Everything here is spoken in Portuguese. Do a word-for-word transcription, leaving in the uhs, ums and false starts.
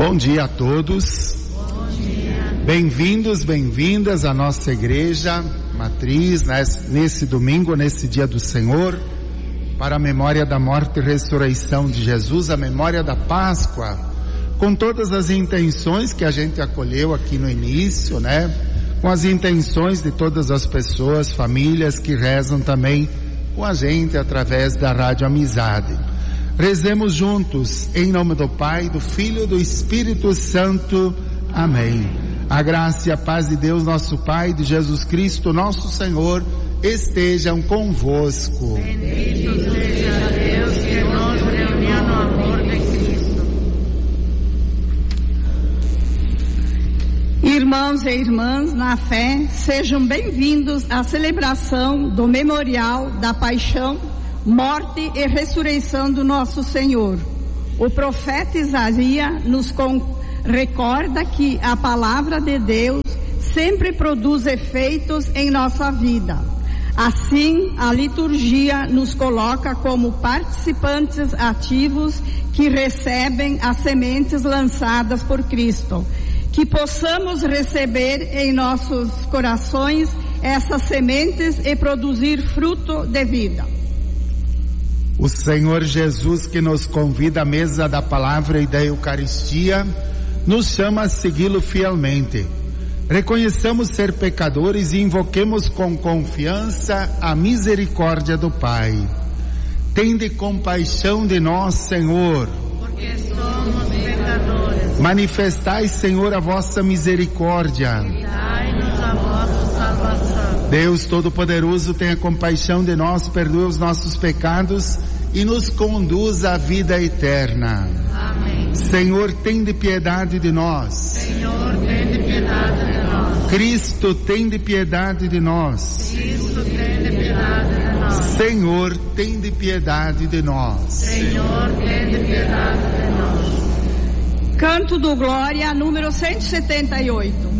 Bom dia a todos. Bom dia. Bem-vindos, bem-vindas à nossa igreja matriz, nesse domingo, nesse dia do Senhor, para a memória da morte e ressurreição de Jesus, a memória da Páscoa, com todas as intenções que a gente acolheu aqui no início, né? Com as intenções de todas as pessoas, famílias que rezam também com a gente através da Rádio Amizade. Rezemos juntos, em nome do Pai, do Filho e do Espírito Santo. Amém. A graça e a paz de Deus, nosso Pai, de Jesus Cristo, nosso Senhor, estejam convosco. Bendito seja Deus que nos reuniu no amor de Cristo. Irmãos e irmãs, na fé, sejam bem-vindos à celebração do memorial da paixão, morte e ressurreição do nosso Senhor. O profeta Isaías nos con- recorda que a palavra de Deus sempre produz efeitos em nossa vida. Assim, a liturgia nos coloca como participantes ativos que recebem as sementes lançadas por Cristo. Que possamos receber em nossos corações essas sementes e produzir fruto de vida. O Senhor Jesus, que nos convida à mesa da palavra e da Eucaristia, nos chama a segui-lo fielmente. Reconheçamos ser pecadores e invoquemos com confiança a misericórdia do Pai. Tende compaixão de nós, Senhor, porque somos pecadores. Manifestai, Senhor, a vossa misericórdia. E dai-nos a vossa salvação. Deus Todo-Poderoso, tenha compaixão de nós, perdoe os nossos pecados e nos conduz à vida eterna. Amém. Senhor, tende piedade de nós. Senhor, tende piedade de nós. Cristo, tende piedade de nós. Cristo, tende piedade de nós. Senhor, tende piedade de nós. Senhor, tende piedade de nós. Canto do Glória, número cento e setenta e oito.